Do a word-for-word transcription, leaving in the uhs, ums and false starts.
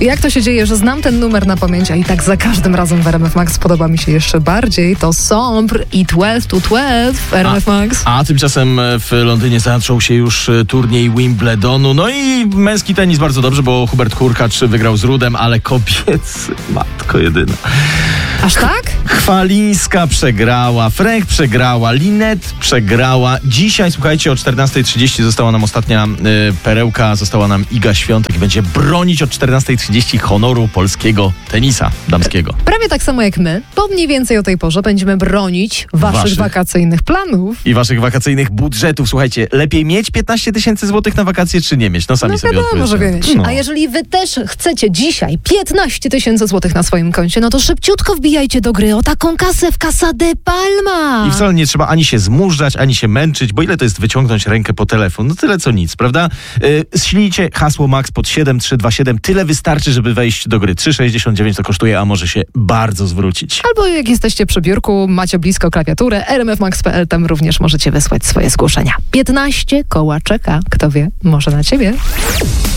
Jak to się dzieje, że znam ten numer na pamięć, a i tak za każdym razem w R M F Max podoba mi się jeszcze bardziej. To Sombre i dwanaście to dwanaście w R M F Max. A, a tymczasem w Londynie zaczął się już turniej Wimbledonu. No i męski tenis bardzo dobrze, bo Hubert Hurkacz wygrał z Rudem, ale kobiecy, matko jedyna. Aż tak? Chwalińska przegrała, Frank przegrała, Linet przegrała. Dzisiaj, słuchajcie, o czternasta trzydzieści została nam ostatnia y, perełka, została nam Iga Świątek i będzie bronić o czternasta trzydzieści honoru polskiego tenisa damskiego. Prawie tak samo jak my, bo mniej więcej o tej porze będziemy bronić waszych, waszych wakacyjnych planów. I waszych wakacyjnych budżetów. Słuchajcie, lepiej mieć piętnaście tysięcy złotych na wakacje, czy nie mieć? No sami no, sobie wiadomo, odpowiedzcie. że mieć. No. A jeżeli wy też chcecie dzisiaj piętnaście tysięcy złotych na swoim koncie, no to szybciutko wbijajcie do gry o taką kasę w Casa de Palma. I wcale nie trzeba ani się zmużdżać, ani się męczyć, bo ile to jest wyciągnąć rękę po telefon? No tyle co nic, prawda? Yy, ślijcie hasło Max pod siedem trzy dwa siedem. Tyle wystarczy, żeby wejść do gry. trzy sześćdziesiąt dziewięć to kosztuje, a może się bardzo zwrócić. Albo jak jesteście przy biurku, macie blisko klawiaturę, r m f max kropka p l, tam również możecie wysłać swoje zgłoszenia. piętnaście koła czeka. Kto wie, może na ciebie.